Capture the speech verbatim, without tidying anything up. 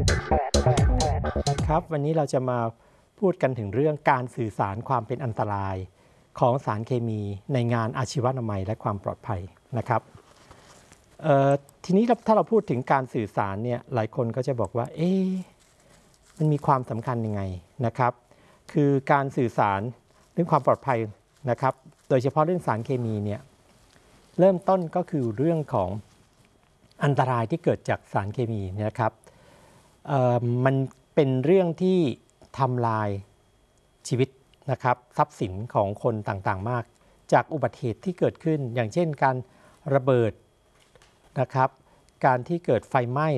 ครับวันนี้เราจะมาพูดกันถึงเรื่องการสื่อสารความเป็นอันตรายของสารเคมีในงานอาชีวนามัยและความปลอดภัยนะครับทีนี้ถ้าเราพูดถึงการสื่อสารเนี่ยหลายคนก็จะบอกว่าเอ๊ะมันมีความสำคัญยังไงนะครับคือการสื่อสารเรื่องความปลอดภัยนะครับโดยเฉพาะเรื่องสารเคมีเนี่ยเริ่มต้นก็คือเรื่องของอันตรายที่เกิดจากสารเคมีนะครับมันเป็นเรื่องที่ทำลายชีวิตนะครับทรัพย์สินของคนต่างๆมากจากอุบัติเหตุที่เกิดขึ้นอย่างเช่นการระเบิดนะครับการที่เกิดไฟไหม้